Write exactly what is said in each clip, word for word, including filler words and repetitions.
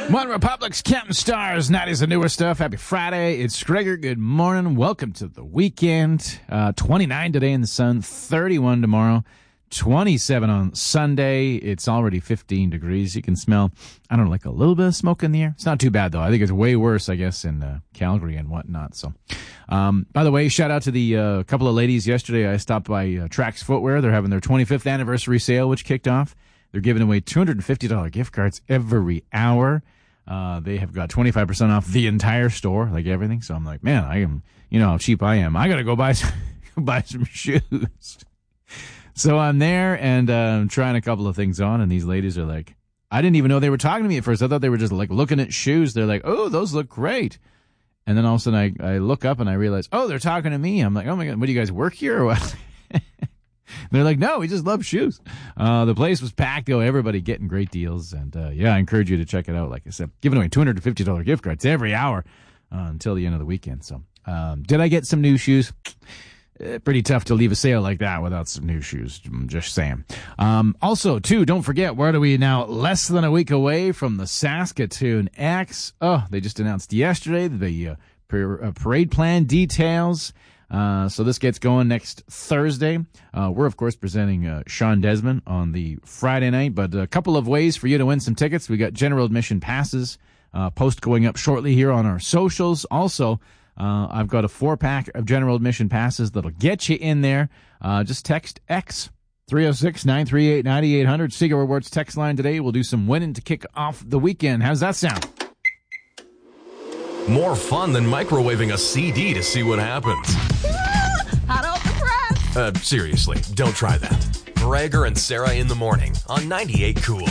One Republic's Counting Stars. nineties and newer stuff. Happy Friday. It's Gregor. Good morning. Welcome to the weekend. Uh, twenty-nine today in the sun, thirty-one tomorrow, twenty-seven on Sunday. It's already fifteen degrees. You can smell, I don't know, like a little bit of smoke in the air. It's not too bad, though. I think it's way worse, I guess, in uh, Calgary and whatnot. So, um, by the way, shout out to the uh, couple of ladies yesterday. I stopped by uh, Trax Footwear. They're having their twenty-fifth anniversary sale, which kicked off. They're giving away two hundred fifty dollars gift cards every hour. Uh, they have got twenty-five percent off the entire store, like everything. So I'm like, man, I am, you know how cheap I am. I got to go buy some, buy some shoes. So I'm there and uh, I'm trying a couple of things on, and these ladies are like, I didn't even know they were talking to me at first. I thought they were just like looking at shoes. They're like, oh, those look great. And then all of a sudden I, I look up and I realize, oh, they're talking to me. I'm like, oh my God, what do you guys work here or what? They're like, no, we just love shoes. Uh, the place was packed, though. Everybody getting great deals. And, uh, yeah, I encourage you to check it out. Like I said, giving away two hundred fifty dollars gift cards every hour uh, until the end of the weekend. So, um, did I get some new shoes? Uh, pretty tough to leave a sale like that without some new shoes. I'm just saying. Um, also, too, don't forget, where are we now? Less than a week away from the Saskatoon X. Oh, they just announced yesterday the uh, par- uh, parade plan details. Uh, so this gets going next Thursday. Uh, we're, of course, presenting uh, Sean Desmond on the Friday night, but a couple of ways for you to win some tickets. We got general admission passes, uh, post going up shortly here on our socials. Also, uh, I've got a four-pack of general admission passes that'll get you in there. Uh, just text X, three oh six, nine three eight, nine eight hundred. Seagull Rewards text line today. We'll do some winning to kick off the weekend. How's that sound? More fun than microwaving a C D to see what happens. Hot off the press. Uh, seriously, don't try that. Gregor and Sarah in the morning on ninety-eight Cool.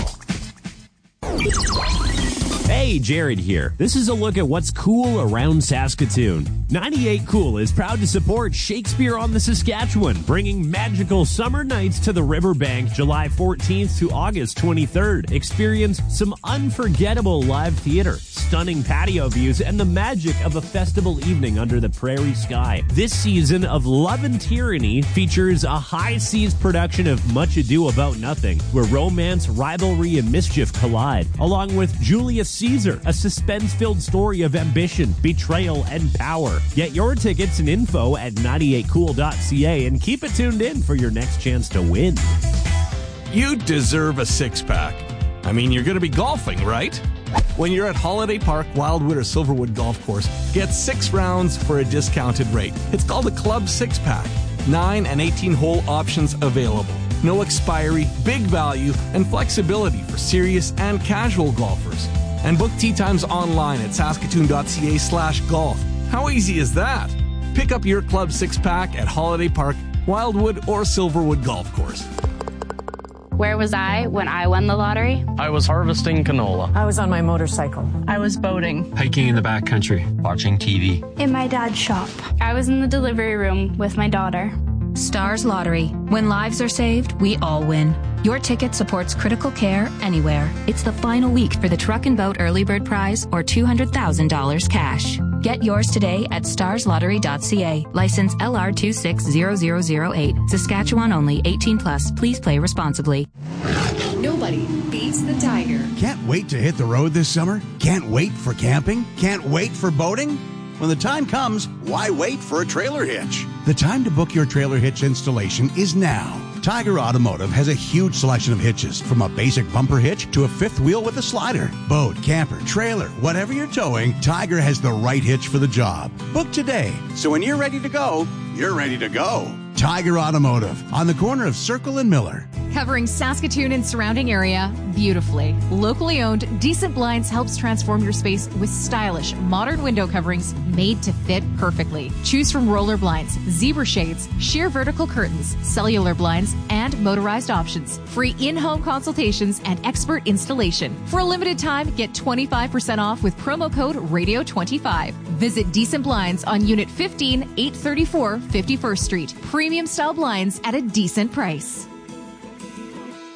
Hey, Jared here. This is a look at what's cool around Saskatoon. ninety-eight Cool is proud to support Shakespeare on the Saskatchewan, bringing magical summer nights to the riverbank July fourteenth to August twenty-third. Experience some unforgettable live theater, stunning patio views, and the magic of a festival evening under the prairie sky. This season of Love and Tyranny features a high seas production of Much Ado About Nothing, where romance, rivalry, and mischief collide, along with Julius Caesar, a suspense-filled story of ambition, betrayal, and power. Get your tickets and info at ninety-eight cool dot c a and keep it tuned in for your next chance to win. You deserve a six-pack. I mean, you're going to be golfing, right? When you're at Holiday Park, Wildwood, or Silverwood Golf Course, get six rounds for a discounted rate. It's called a Club Six-Pack. Nine and eighteen-hole options available. No expiry, big value, and flexibility for serious and casual golfers. And book tee times online at saskatoon dot c a slash golf. How easy is that? Pick up your Club Six-Pack at Holiday Park, Wildwood, or Silverwood Golf Course. Where was I when I won the lottery? I was harvesting canola. I was on my motorcycle. I was boating. Hiking in the backcountry. Watching T V. In my dad's shop. I was in the delivery room with my daughter. Stars Lottery. When lives are saved, we all win. Your ticket supports critical care anywhere. It's the final week for the Truck and Boat Early Bird Prize or two hundred thousand dollars cash. Get yours today at stars lottery dot c a. License L R two six zero zero zero eight. Saskatchewan only. eighteen plus. Please play responsibly. Nobody beats the Tiger. Can't wait to hit the road this summer? Can't wait for camping? Can't wait for boating? When the time comes, why wait for a trailer hitch? The time to book your trailer hitch installation is now. Tiger Automotive has a huge selection of hitches, from a basic bumper hitch to a fifth wheel with a slider. Boat, camper, trailer, whatever you're towing, Tiger has the right hitch for the job. Book today, so when you're ready to go, you're ready to go. Tiger Automotive, on the corner of Circle and Miller. Covering Saskatoon and surrounding area beautifully. Locally owned, Decent Blinds helps transform your space with stylish, modern window coverings made to fit perfectly. Choose from roller blinds, zebra shades, sheer vertical curtains, cellular blinds, and motorized options. Free in-home consultations and expert installation. For a limited time, get twenty-five percent off with promo code radio twenty-five. Visit Decent Blinds on Unit fifteen, eight thirty-four fifty-first Street. Premium style blinds at a decent price.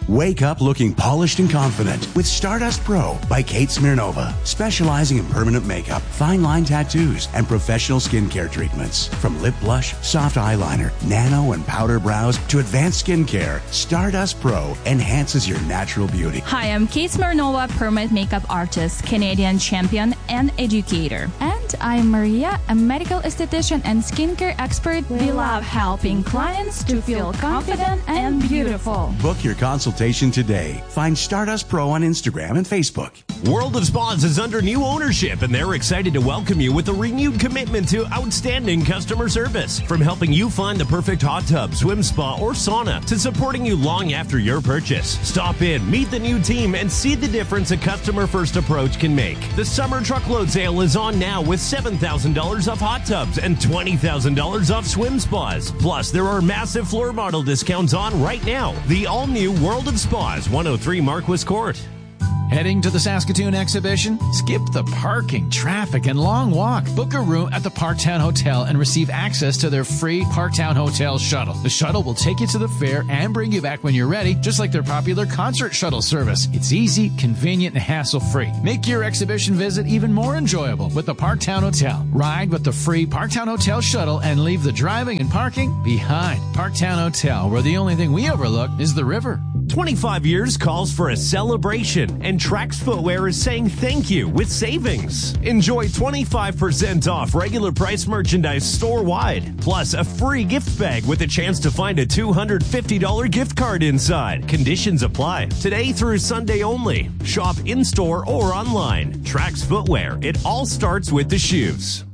Wake up looking polished and confident with Stardust Pro by Kate Smirnova, specializing in permanent makeup, fine line tattoos, and professional skincare treatments. From lip blush, soft eyeliner, nano and powder brows to advanced skincare, Stardust Pro enhances your natural beauty. Hi, I'm Kate Smirnova, permanent makeup artist, Canadian champion, and educator. And I'm Maria, a medical esthetician and skincare expert. We love helping clients to feel confident and beautiful. Book your consultation today. Find Stardust Pro on Instagram and Facebook. World of Spas is under new ownership, and they're excited to welcome you with a renewed commitment to outstanding customer service. From helping you find the perfect hot tub, swim spa, or sauna, to supporting you long after your purchase. Stop in, meet the new team, and see the difference a customer-first approach can make. The summer truckload sale is on now with seven thousand dollars off hot tubs and twenty thousand dollars off swim spas. Plus, there are massive floor model discounts on right now. The all-new World of Spas, one oh three Marquis Court. Heading to the Saskatoon exhibition? Skip the parking, traffic, and long walk. Book a room at the Parktown Hotel and receive access to their free Parktown Hotel shuttle. The shuttle will take you to the fair and bring you back when you're ready, just like their popular concert shuttle service. It's easy, convenient, and hassle-free. Make your exhibition visit even more enjoyable with the Parktown Hotel. Ride with the free Parktown Hotel shuttle and leave the driving and parking behind. Parktown Hotel, where the only thing we overlook is the river. twenty-five years calls for a celebration, and Trax Footwear is saying thank you with savings. Enjoy twenty-five percent off regular price merchandise store-wide, plus a free gift bag with a chance to find a two hundred fifty dollars gift card inside. Conditions apply. Today through Sunday only. Shop in-store or online. Trax Footwear. It all starts with the shoes.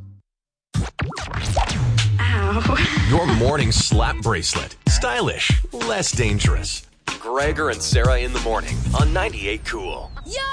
Ow. Your morning slap bracelet. Stylish, less dangerous. Gregor and Sarah in the morning on ninety-eight Cool. Yo!